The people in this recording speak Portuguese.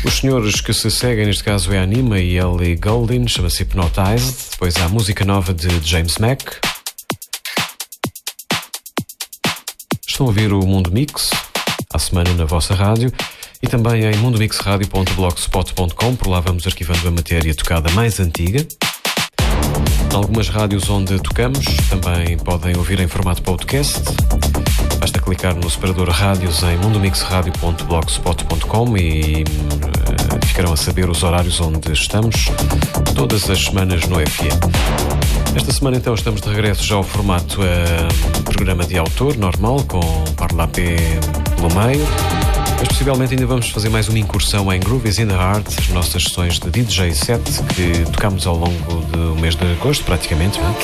Os senhores que se seguem, neste caso é a Anima e Ellie Goulding, chama-se Hypnotized. Depois há a música nova de James Mack. Estão a ouvir o Mundo Mix, à semana na vossa rádio, e também em mundomixradio.blogspot.com. Por lá vamos arquivando a matéria tocada mais antiga. Algumas rádios onde tocamos também podem ouvir em formato podcast. Basta clicar no separador rádios em mundomixradio.blogspot.com e ficarão a saber os horários onde estamos todas as semanas no FM. Esta semana então estamos de regresso já ao formato programa de autor normal, com parlapé pelo meio. Mas possivelmente ainda vamos fazer mais uma incursão em Grooves in the Heart, as nossas sessões de DJ set que tocamos ao longo do mês de agosto, praticamente. Não é?